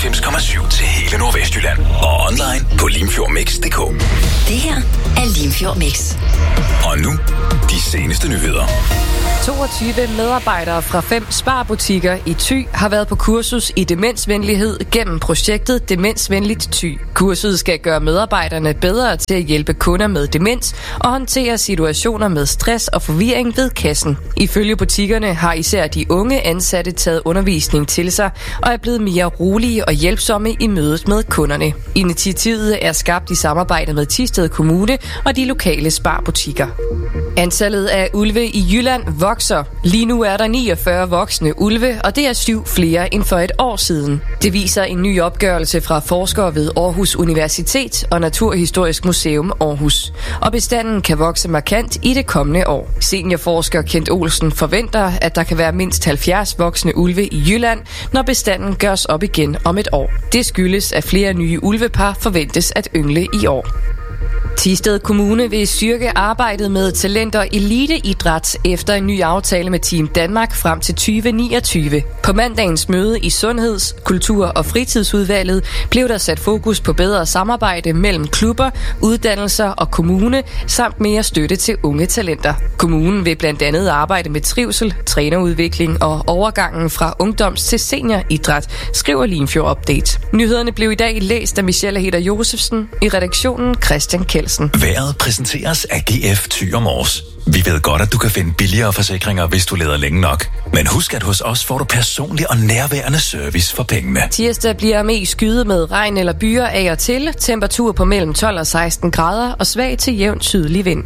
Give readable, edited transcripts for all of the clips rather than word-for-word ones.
99,7 til hele Nordvestjylland. Og online på limfjordmix.dk. Det her er Limfjord Mix. Og nu, de seneste nyheder. 22 medarbejdere fra 5 sparbutikker i Thy har været på kursus i demensvenlighed gennem projektet Demensvenligt Thy. Kurset skal gøre medarbejderne bedre til at hjælpe kunder med demens og håndtere situationer med stress og forvirring ved kassen. Ifølge butikkerne har især de unge ansatte taget undervisning til sig og er blevet mere rolige og hjælpsomme i mødet med kunderne. Initiativet er skabt i samarbejde med Thisted Kommune og de lokale sparbutikker. Antallet af ulve i Jylland vokser. Lige nu er der 49 voksne ulve, og det er 7 flere end for et år siden. Det viser en ny opgørelse fra forskere ved Aarhus Universitet og Naturhistorisk Museum Aarhus. Og bestanden kan vokse markant i det kommende år. Seniorforsker Kent Olsen forventer, at der kan være mindst 70 voksne ulve i Jylland, når bestanden gørs op igen om et år. Det skyldes, at flere nye ulvepar forventes at yngle i år. Thisted Kommune vil styrke arbejdet med talent- og eliteidræt efter en ny aftale med Team Danmark frem til 2029. På mandagens møde i Sundheds-, Kultur- og Fritidsudvalget blev der sat fokus på bedre samarbejde mellem klubber, uddannelser og kommune, samt mere støtte til unge talenter. Kommunen vil blandt andet arbejde med trivsel, trænerudvikling og overgangen fra ungdoms- til senioridræt, skriver Limfjord Update. Nyhederne blev i dag læst af Michelle Heder Josefsen, i redaktionen Christian Kjeldsen. Vejret præsenteres af GF Thy og Mors. Vi ved godt, at du kan finde billigere forsikringer, hvis du leder længe nok. Men husk, at hos os får du personlig og nærværende service for pengene. Tirsdag bliver mest skyet med regn eller byer af og til. Temperatur på mellem 12 og 16 grader og svag til jævn sydlig vind.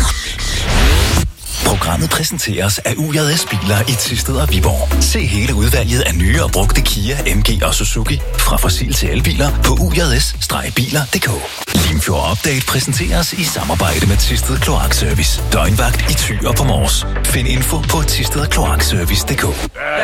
Programmet præsenteres af UJS Biler i Thisted og Viborg. Se hele udvalget af nye og brugte Kia, MG og Suzuki fra fossil til elbiler på UJS-biler.dk. Limfjord Update præsenteres i samarbejde med Thisted Kloakservice. Døgnvagt i Thy og på Mors. Find info på thistedkloakservice.dk.